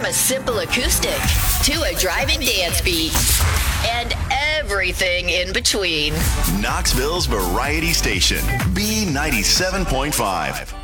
From a simple acoustic to a driving dance beat and everything in between. Knoxville's Variety Station, B97.5.